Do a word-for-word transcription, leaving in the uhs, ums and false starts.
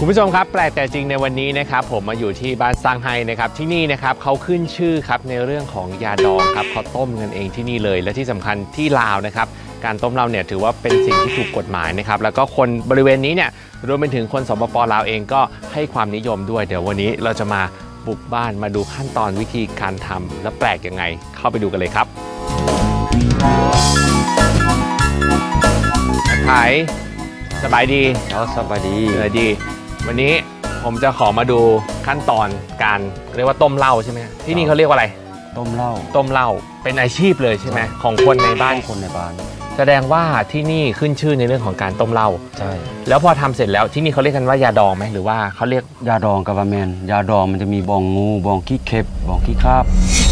คุณผู้ชมครับแปลกแต่จริงในวันนี้นะครับผมมาอยู่ที่บ้านซางไฮนะครับที่นี่นะครับเขาขึ้นชื่อครับในเรื่องของยาดองครับเขาต้มกันเองที่นี่เลยและที่สำคัญที่ลาวนะครับการต้มเหล้าเนี่ยถือว่าเป็นสิ่งที่ถูกกฎหมายนะครับแล้วก็คนบริเวณนี้เนี่ยรวมไปถึงคนสปป.ลาวเองก็ให้ความนิยมด้วยเดี๋ยววันนี้เราจะมาบุกบ้านมาดูขั้นตอนวิธีการทำและแปลกยังไงเข้าไปดูกันเลยครับไผ่สบายดีเราสบายดีเลยดีวันนี้ผมจะขอมาดูขั้นตอนการเรียกว่าต้มเหล้าใช่ไหมที่นี่เขาเรียกว่าอะไรต้มเหล้าต้มเหล้าเป็นอาชีพเลยใช่ไหมของคนในบ้านคนในบ้านแสดงว่าที่นี่ขึ้นชื่อในเรื่องของการต้มเหล้าใช่แล้วพอทำเสร็จแล้วที่นี่เขาเรียกกันว่ายาดองไหมหรือว่าเขาเรียกยาดองกับว่าแมนยาดองมันจะมีบองงูบองขี้เข็บบองขี้คาบ